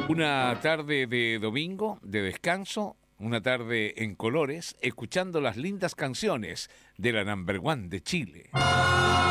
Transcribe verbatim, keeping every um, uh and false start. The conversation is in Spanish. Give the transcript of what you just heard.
Una tarde de domingo, de descanso, una tarde en colores, escuchando las lindas canciones de la Number One de Chile.